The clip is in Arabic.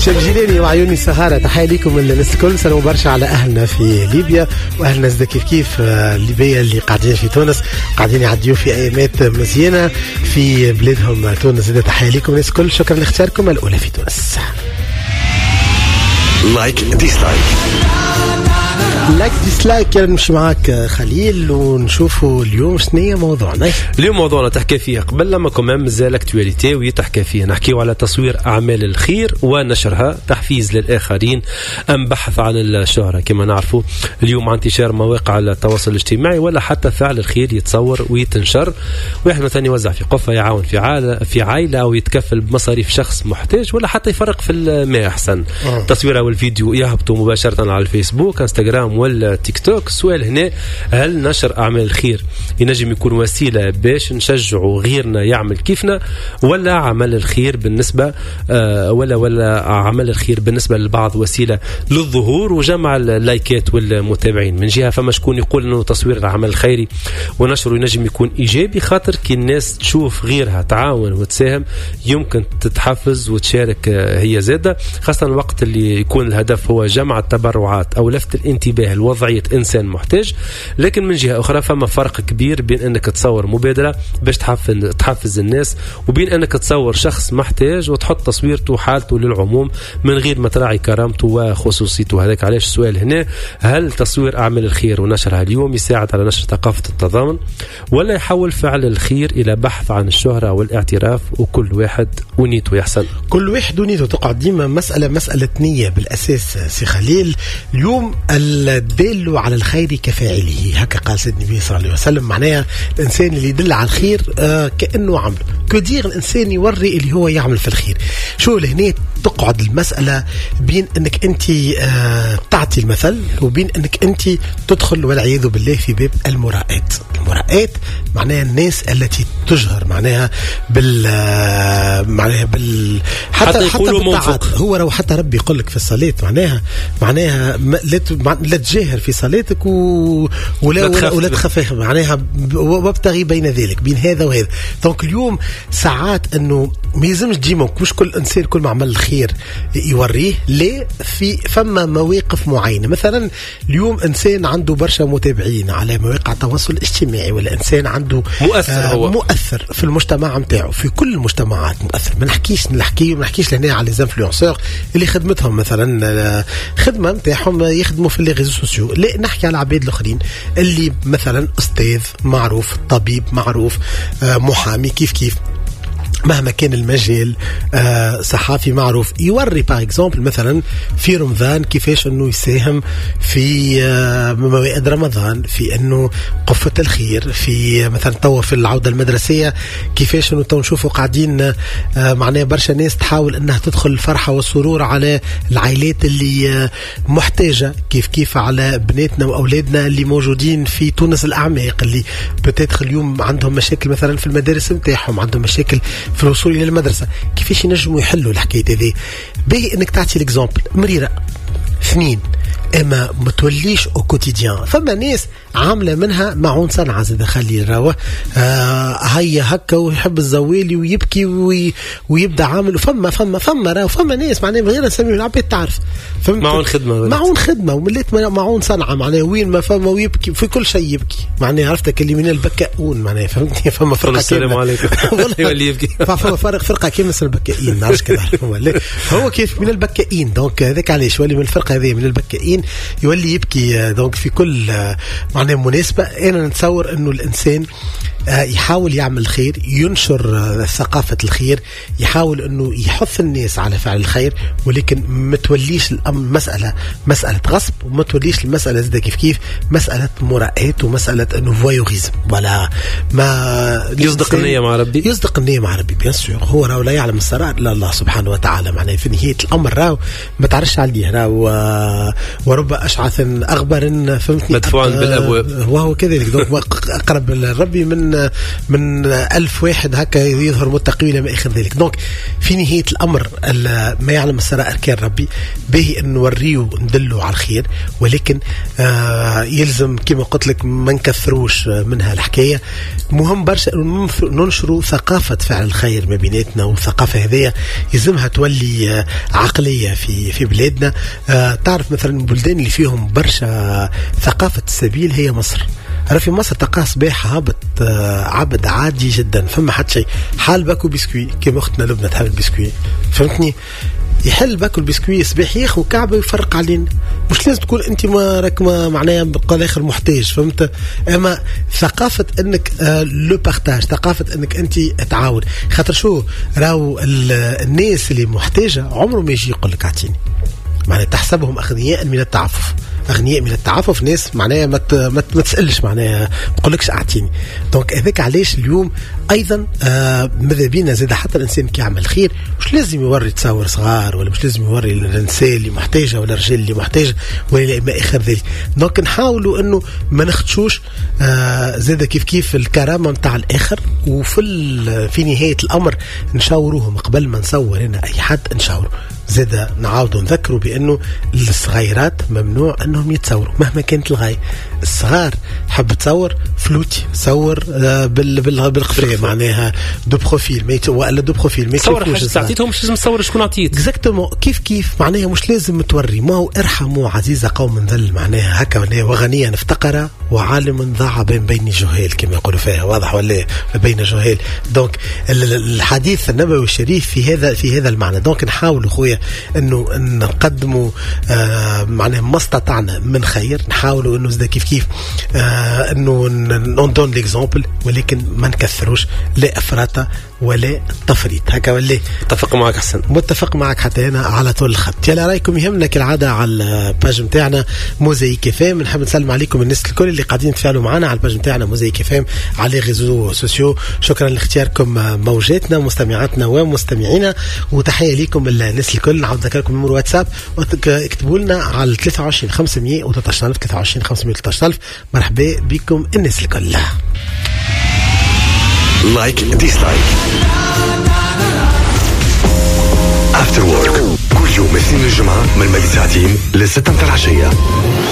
شاب جيلاني وعيوني سهارة، تحية لكم الناس الكل. سلام برشا على أهلنا في ليبيا وأهلنا زدا كيف الليبية اللي قاعدين في تونس، قاعدين يعديوا في أيامات مزيانة في بلادهم تونس. زدا تحية لكم الناس الكل، شكرا لاختياركم الأولى في تونس. لايك ديسلايك ديسلايك. نمشي معاك خليل ونشوفوا اليوم شنية موضوعنا. اليوم موضوعنا تحكي فيه قبل لما كمان مازال اكتواليتي ويتحكي فيه، نحكيو على تصوير أعمال الخير ونشرها، تحفيز للآخرين أم بحث عن الشهرة. كما نعرفوا اليوم عن انتشار مواقع التواصل الاجتماعي ولا حتى فعل الخير يتصور ويتنشر، واحد مثلا يوزع في قفة، يعاون في عائلة أو يتكفل بمصاريف شخص محتاج، ولا حتى يفرق في الماء أحسن. تصوير أو الفيديو يهبطوا مباشرة على الفيسبوك، انستغرام ولا تيك توك. السؤال هنا، هل نشر أعمال الخير ينجم يكون وسيلة باش نشجعوا غيرنا يعمل كيفنا، ولا عمل الخير بالنسبة ولا عمل الخير بالنسبة للبعض وسيلة للظهور وجمع اللايكات والمتابعين؟ من جهة فما شكون يقول أنه تصوير العمل الخيري ونشره ينجم يكون إيجابي، خاطر كي الناس تشوف غيرها تعاون وتساهم يمكن تتحفز وتشارك هي زادة، خاصة الوقت اللي يكون الهدف هو جمع التبرعات أو لفت الانتباه لوضعية إنسان محتاج. لكن من جهة أخرى فما فرق كبير بين أنك تصور مبادرة باش تحفز الناس وبين أنك تصور شخص محتاج وتحط تصويرته وحالته للعموم من غير ما تراعي كرامته وخصوصيته. هذاك علاش السؤال هنا، هل تصوير أعمال الخير ونشرها اليوم يساعد على نشر ثقافة التضامن، ولا يحول فعل الخير إلى بحث عن الشهرة والاعتراف؟ وكل واحد ونيته يحسن، كل واحد ونيته. تقعد ديما مسألة نية بالأساس سي خليل. اليوم الدال على الخير كفاعله، هكا قال سيدنا النبي صلى الله عليه وسلم. معناها الإنسان اللي يدل على الخير كأنه عمل كدير الإنسان يوري اللي هو يعمل في الخير. شو لهنا تقعد المسألة بين أنك أنت تعطي المثل وبين أنك أنت تدخل والعياذ بالله في باب المراءات. المراءات معناها الناس التي تجهر معناها حتى بالطاعات. هو لو حتى ربي يقول لك في الصلاة معناها لا تجاهر في صلاتك ولا تخفف، معناها وابتغي بين ذلك، بين هذا وهذا. دونك اليوم ساعات انه ما يلزمش ديما مش كل انسان كل ما عمل الخير يوريه، لا فما مواقف معينه. مثلا اليوم انسان عنده برشا متابعين على مواقع التواصل الاجتماعي، ولا انسان عنده مؤثر في المجتمع نتاعو، في كل المجتمعات مؤثر. ما نحكيش لهنا على ليزانفلونسور اللي خدمتهم مثلا خدمه نتاعهم يخدموا في لي ريزو سوسيو، لا نحكي على العباد الاخرين اللي مثلا استاذ معروف، طبيب معروف، محامي، كيف مهما كان المجال، صحافي معروف، يوري باغ اكزومبل مثلا في رمضان كيفاش انه يساهم في موائد رمضان، في انه قفة الخير، في مثلا توا في العودة المدرسية كيفاش انه تو نشوفوا قاعدين معناه برشا ناس تحاول انها تدخل الفرحة والسرور على العائلات اللي محتاجة، كيف على بناتنا واولادنا اللي موجودين في تونس الاعماق اللي بتدخل اليوم عندهم مشاكل مثلا في المدارس نتاعهم، عندهم مشاكل في الوصول إلى المدرسة. كيفاش ينجموا يحلوا الحكاية هذه؟ باهي انك تعطي الاكزامبل مريرة. اثنين، اما ما توليش او كوتيديان. فما ناس عامله منها معون صنعه زاد خلي راوه هيا هكا ويحب الزوالي ويبكي ويبدا عامل. فما ناس معناها غير نسميهم العباد تعرف معون خدمه ومليت معون صنعه معناها وين ما فما ويبكي في كل شيء يبكي معناها عرفتك اللي من البكاؤون معناها فهمتني. فما فرقه السلام عليكم اللي يبكي فما فرقه كامله من البكائين ما عرفش كذا هو كيف من البكائين. دونك هذاك علاش يولي من الفرقه هذه من البكائين يولي يبكي. دونك في كل معناها مناسبة أنا نتصور أنه الإنسان يحاول يعمل خير، ينشر ثقافة الخير، يحاول أنه يحث الناس على فعل الخير، ولكن ما توليش الأمر مسألة غصب، وما توليش المسألة زي كيف مسألة مراءات ومسألة أنه فويوريزم ولا ما يصدق النية مع ربي بيان سور. هو راهو لا يعلم السرائر إلا الله سبحانه وتعالى. معناه في نهاية الأمر راهو ما تعرفش عليه راهو ورب أشعث أغبر فهمتني مدفوعا بالأبواب وهو كذلك. دونك أقرب للربي من من 1000 واحد هكا يظهر متقي إلى ما آخر ذلك. دونك في نهاية الأمر ما يعلم السرائر كان ربي به أن نوريه ندلوا على الخير، ولكن يلزم كما قلت لك ما نكثروش منها الحكاية. مهم برشا ننشروا ثقافة فعل الخير ما بيناتنا، والثقافة هذه يلزمها تولي عقلية في بلادنا. تعرف مثلا البلدان اللي فيهم برشا ثقافة السبيل هي مصر. في مصر تلقاه صباح عبد عادي جدا، فما حد شيء حال باكو بسكوي كما اختنا لبنى تحب البسكوي، فهمتني؟ يحل باكل بسكوي صباح ياخذ كعبه ويفرق علينا. مش لازم تكون انت ما راك معناها بقال اخر محتاج، فهمت؟ اما ثقافه انك لو بارتاج، ثقافه انك انت تعاون. خاطر شو راهو الناس اللي محتاجه عمره ما يجي يقول لك اعطيني، معناها تحسبهم اغنياء من التعفف. أغنياء من التعفف ناس معناها ما تسألش، معناها بقولكش أعطيني. دونك هذاك علاش اليوم أيضا ماذا بينا زاد حتى الإنسان كي يعمل خير مش لازم يوري تصور صغار، ولا مش لازم يوري النساء اللي محتاجة ولا الرجال اللي محتاجة ولا ما آخر ذلك. دونك نحاولوا إنه ما نخدشوش زاد كيف الكرامة متاع الآخر، في نهاية الأمر نشاوروهم قبل ما نصور هنا أي حد، نشاوروا زاد نعاودوا نذكروا بأنه الصغيرات ممنوع أنهم يتصوروا مهما كانت الغاية. الصغار حب تصور فلوتي، صور بالقفاء معناها دو بروفيل ولا دو بروفيل ما تصور حاجة ساعتهم مش لازم تصور شكون عطيت اكزاكتومون كيف معناها مش لازم توري. ما هو ارحموا عزيزة قوم ذل معناها هكا، وغنيا افتقر وعالم ضاع بين جهال كما يقولوا فيها، واضح ولا بين جهال. دونك الحديث النبوي الشريف في هذا المعنى. دونك نحاولوا خويا انه نقدموا معناها ما استطعنا من خير، نحاولوا انه زاد كيف انه ندون ليكزامبل، ولكن ما نكثروش لا افراط ولا تفريط هكا. ولا متفق معك حسن؟ متفق معك حتى هنا على طول الخط. يلا رايكم يهمنا كالعاده على الباج نتاعنا موزايك فام. نحب نسلم عليكم الناس الكل اللي قاعدين يتفاعلوا معنا على الباج نتاعنا موزايك فام على ريزو سوسيو. شكرا لاختياركم موجاتنا مستمعاتنا ومستمعينا، وتحيه لكم الناس الكل. نعاود نذكركم نمر واتساب اكتبوا لنا على 23 500 و13000 23 500 و13000. مرحبا بكم الناس الكل. لايك ديسلايك افتر وورك كل يوم اثنين الجمعة من 2 ساعتين ل 6 العشية.